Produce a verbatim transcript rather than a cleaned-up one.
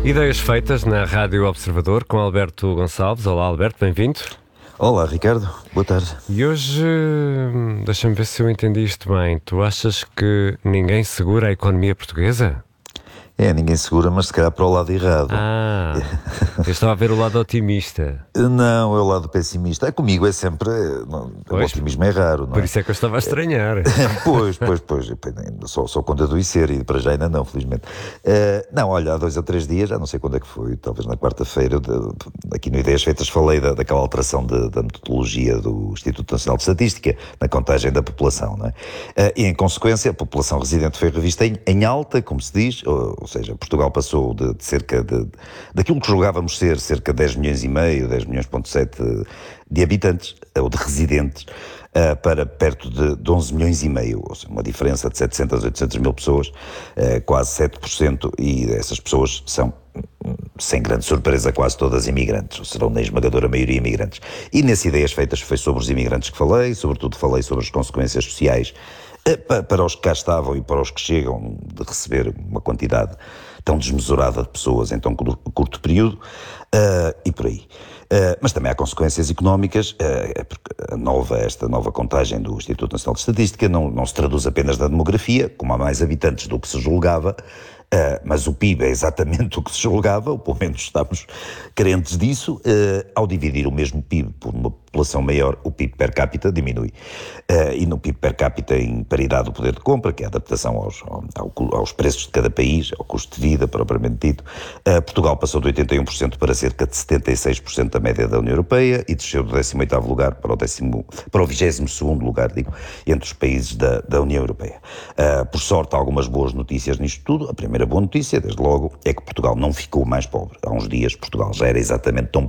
Ideias feitas na Rádio Observador com Alberto Gonçalves. Olá, Alberto, bem-vindo. Olá, Ricardo, boa tarde. E hoje, deixa-me ver se eu entendi isto bem. Tu achas que ninguém segura a economia portuguesa? É, ninguém segura, mas se calhar para o lado errado. Ah, eu estava a ver o lado otimista. Não, é o lado pessimista. É, comigo é sempre... Não, o otimismo é raro, não é? Por isso é que eu estava a estranhar. Pois, pois, pois. Só, só quando adoecer e para já ainda não, felizmente. Uh, não, olha, há dois ou três dias, já não sei quando é que foi, talvez na quarta-feira, aqui no Ideias Feitas falei da, daquela alteração de, da metodologia do Instituto Nacional de Estatística na contagem da população, não é? Uh, e em consequência, a população residente foi revista em, em alta, como se diz, ou, ou seja, Portugal passou de, de cerca de, daquilo que julgávamos ser cerca de dez milhões e meio, dez milhões ponto sete de habitantes, ou de residentes, uh, para perto de, de onze milhões e meio, ou seja, uma diferença de setecentas, oitocentas mil pessoas, uh, quase sete por cento, e essas pessoas são, sem grande surpresa, quase todas imigrantes, ou serão na esmagadora maioria imigrantes. E nessas Ideias Feitas foi sobre os imigrantes que falei, sobretudo falei sobre as consequências sociais para os que cá estavam e para os que chegam de receber uma quantidade tão desmesurada de pessoas em tão curto período, uh, e por aí. Uh, mas também há consequências económicas, uh, porque a nova, esta nova contagem do Instituto Nacional de Estatística não, não se traduz apenas na demografia, como há mais habitantes do que se julgava, uh, mas o P I B é exatamente o que se julgava, ou pelo menos estamos crentes disso. Uh, ao dividir o mesmo P I B por uma população maior, o P I B per capita diminui. Uh, e no P I B per capita, em paridade do poder de compra, que é a adaptação aos, ao, aos preços de cada país, ao custo de vida propriamente dito, uh, Portugal passou de oitenta e um por cento para cerca de setenta e seis por cento da média da União Europeia e desceu do décimo oitavo lugar para o, décimo, para o vigésimo segundo lugar, digo, entre os países da, da União Europeia. Uh, por sorte, há algumas boas notícias nisto tudo. A primeira boa notícia, desde logo, é que Portugal não ficou mais pobre. Há uns dias Portugal já era exatamente tão